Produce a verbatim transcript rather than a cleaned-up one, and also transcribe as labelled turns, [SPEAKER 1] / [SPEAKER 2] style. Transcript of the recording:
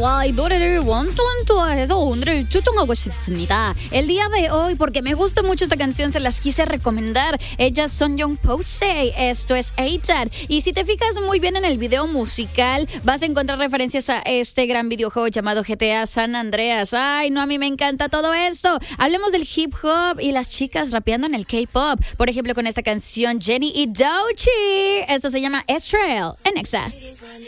[SPEAKER 1] 와, 이 노래를 원투원 투어해서 오늘을 추천하고 싶습니다. El día de hoy, porque me gusta mucho esta canción, se las quise recomendar. Ellas son Young Posey, esto es A-Tad. Y si te fijas muy bien en el video musical, vas a encontrar referencias a este gran videojuego llamado G T A San Andreas. Ay, no, a mí me encanta todo esto. Hablemos del hip hop y las chicas rapeando en el K-pop. Por ejemplo, con esta canción Jennie y Doechii. Esto se llama Estrel en Exa.